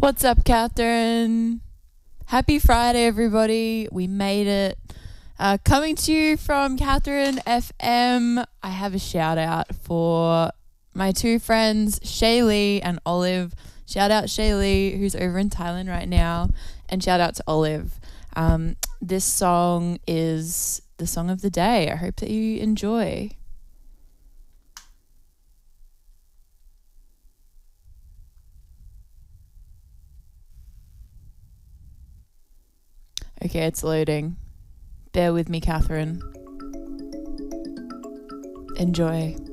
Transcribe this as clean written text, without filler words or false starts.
What's up, Catherine? Happy Friday, everybody. We made it. Coming to you from Catherine FM. I have a shout out for my two friends, Shaylee and Olive. Shout out Shaylee, who's over in Thailand right now, and shout out to Olive. This song is the song of the day. I hope that you enjoy. Okay, it's loading. Bear with me, Catherine. Enjoy.